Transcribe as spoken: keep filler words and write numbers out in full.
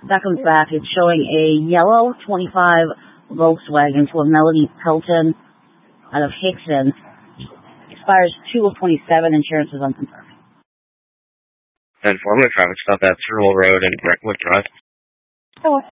that comes back. It's showing a yellow twenty-five Volkswagen to a Melody Pelton out of Hickson. Expires two of twenty-seven. Insurance is unconfirmed. And for me, traffic stop at Thurl Road and Brentwood Drive. Oh.